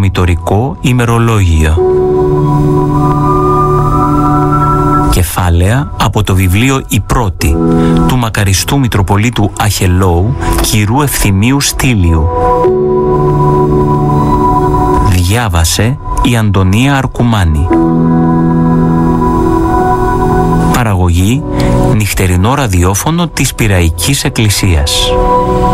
μητορικό ημερολόγιο. Κεφάλαια από το βιβλίο «Η Πρώτη» του μακαριστού Μητροπολίτου Αχελώου, κυρού Ευθυμίου Στήλιου. Διάβασε η Αντωνία Αρκουμάνη. Παραγωγή νυχτερινό ραδιόφωνο της Πειραϊκής Εκκλησίας.